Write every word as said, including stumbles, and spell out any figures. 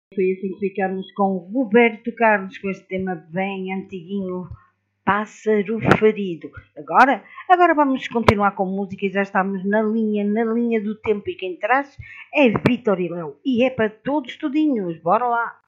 Foi assim que ficamos com o Roberto Carlos, com este tema bem antiguinho, Pássaro Ferido. Agora, agora vamos continuar com música e já estamos na linha, na linha do tempo, e quem traz é Vitor e Léo. E é para todos tudinhos, bora lá!